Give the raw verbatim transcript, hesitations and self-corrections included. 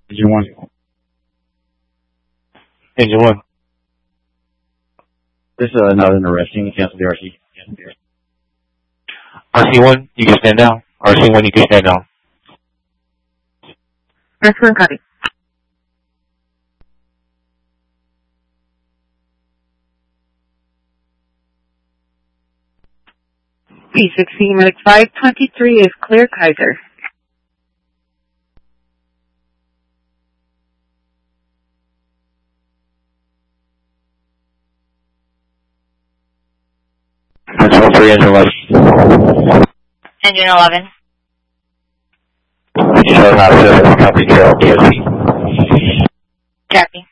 Engine one. Engine one. This is uh, not interesting. Cancel the R C. R C one, you can stand down. R C one, you can stand down. R C one, copy. P sixteen, Medic five twenty-three is clear, Kaiser. Control three, engine eleven. Engine eleven. Seven out of seven, copy trail, D O C. Copy.